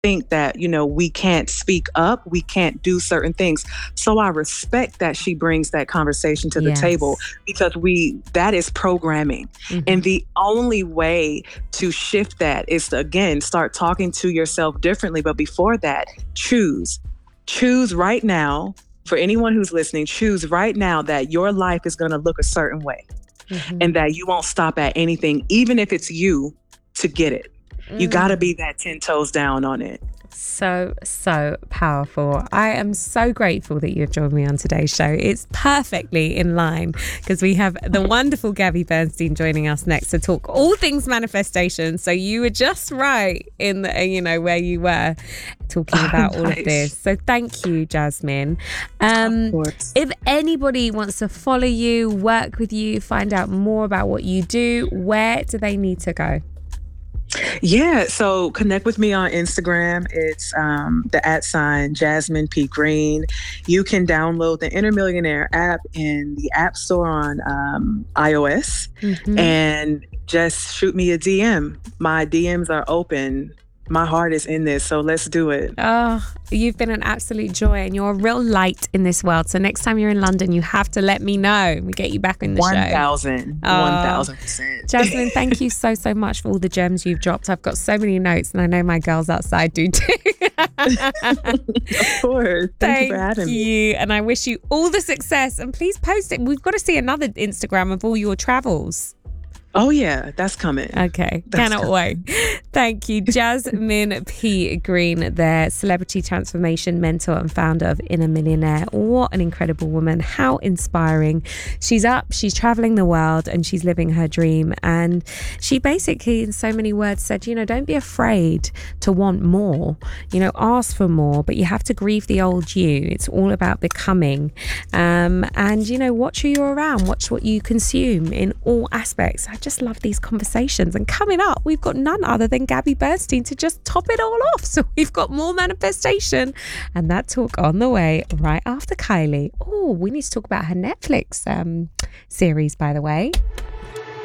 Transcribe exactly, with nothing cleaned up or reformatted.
think that, you know, we can't speak up, we can't do certain things. So I respect that she brings that conversation to the Yes. table, because we that is programming. Mhm. And the only way to shift that is to, again, start talking to yourself differently. But before that, choose. Choose right now, for anyone who's listening, choose right now that your life is going to look a certain way, Mhm. and that you won't stop at anything, even if it's you, to get it. You got to Mm. be that ten toes down on it. So, so powerful. I am so grateful that you've joined me on today's show. It's perfectly in line because we have the wonderful Gabby Bernstein joining us next to talk all things manifestation. So you were just right in the, you know, where you were talking about all of Nice. this. So thank you, Jasmine. Um, Of course. if anybody wants to follow you, work with you, find out more about what you do, where do they need to go? Yeah, so connect with me on Instagram. It's um, the at sign Jasmine P. Green. You can download the Inner Millionaire app in the App Store on um, iOS, Mhm. and just shoot me a D M. My D Ms are open. My heart is in this, so let's do it. Oh, you've been an absolute joy, and you're a real light in this world. So next time you're in London, you have to let me know. We get you back in the one show. thousand. Oh. one thousand percent. Jasmine, thank you so, so much for all the gems you've dropped. I've got so many notes, and I know my girls outside do too. Of course. Thank, Thank you for having me. you. And I wish you all the success. And please post it. We've got to see another Instagram of all your travels. Oh, yeah, that's coming. Okay, That's cannot coming. wait. Thank you, Jasmine P. Green, there, celebrity transformation mentor and founder of Inner Millionaire. What an incredible woman. How inspiring. She's up, she's traveling the world, and she's living her dream. And she basically, in so many words, said, you know, don't be afraid to want more. You know, ask for more, but you have to grieve the old you. It's all about becoming. Um, and, you know, watch who you're around, watch what you consume in all aspects. I just love these conversations. And coming up, we've got none other than Gabby Bernstein to just top it all off. So we've got more manifestation and that talk on the way right after Kylie. Oh, we need to talk about her Netflix um, series, by the way.